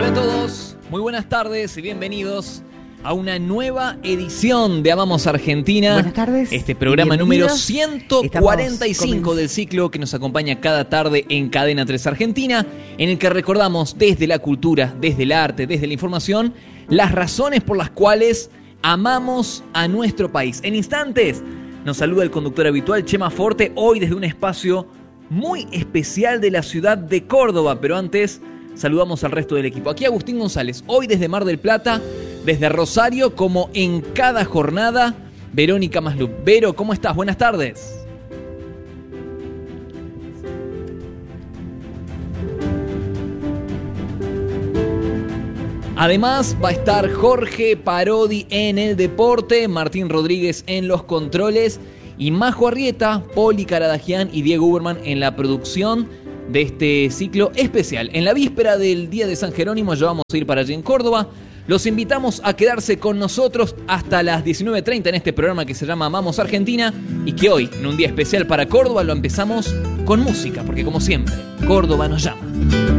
a todos, muy buenas tardes y bienvenidos a una nueva edición de Amamos Argentina. Buenas tardes. Este programa número 145 del ciclo que nos acompaña cada tarde en Cadena 3 Argentina, en el que recordamos desde la cultura, desde el arte, desde la información, las razones por las cuales amamos a nuestro país. En instantes nos saluda el conductor habitual Chema Forte, hoy desde un espacio muy especial de la ciudad de Córdoba, pero antes saludamos al resto del equipo. Aquí Agustín González, hoy desde Mar del Plata, desde Rosario, como en cada jornada, Verónica Maslup. Vero, ¿cómo estás? Buenas tardes. Además va a estar Jorge Parodi en el deporte, Martín Rodríguez en los controles y Majo Arrieta, Poli Caradagian y Diego Uberman en la producción de este ciclo especial. En la víspera del Día de San Jerónimo ya vamos a ir para allí en Córdoba. Los invitamos a quedarse con nosotros hasta las 19:30 en este programa que se llama Amamos Argentina y que hoy, en un día especial para Córdoba, lo empezamos con música, porque como siempre, Córdoba nos llama.